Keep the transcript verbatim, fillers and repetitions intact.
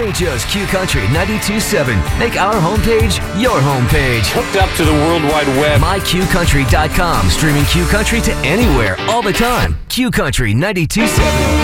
ain't just Q Country ninety-two point seven. Make our homepage your homepage. Hooked up to the World Wide Web. my q country dot com. Streaming Q Country to anywhere, all the time. Q Country ninety-two point seven.